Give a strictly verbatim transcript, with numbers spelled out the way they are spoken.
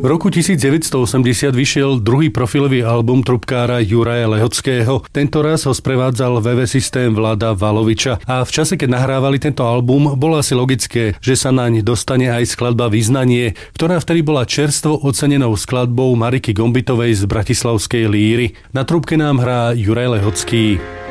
V roku devätnásťstoosemdesiat vyšiel druhý profilový album trubkára Juraja Lehockého. Tento raz ho sprevádzal vé vé systém Vlada Valoviča. A v čase, keď nahrávali tento album, bolo asi logické, že sa naň dostane aj skladba Vyznanie, ktorá vtedy bola čerstvo ocenenou skladbou Mariky Gombitovej z bratislavskej Líry. Na trúbke nám hrá Juraj Lehocký.